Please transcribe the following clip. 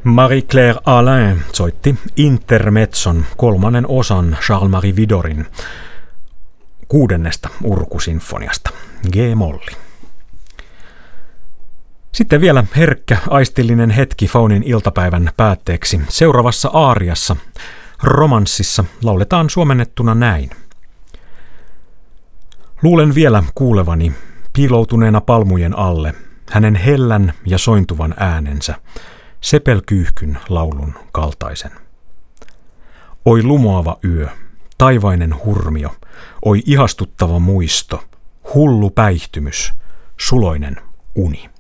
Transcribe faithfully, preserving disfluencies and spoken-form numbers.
Marie-Claire Alain soitti Intermezzon kolmannen osan Charles-Marie Widorin kuudennesta urkusinfoniasta, G-molli. Sitten vielä herkkä aistillinen hetki Faunin iltapäivän päätteeksi. Seuraavassa aariassa, romanssissa, lauletaan suomennettuna näin. Luulen vielä kuulevani piiloutuneena palmujen alle hänen hellän ja sointuvan äänensä, sepelkyyhkyn laulun kaltaisen. Oi lumoava yö, taivainen hurmio, oi ihastuttava muisto, hullu päihtymys, suloinen uni.